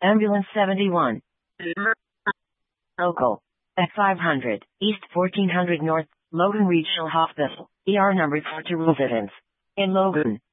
Ambulance 71. Local. At 500, East 1400 North, Logan Regional Hospital. ER number 4 to residents. In Logan.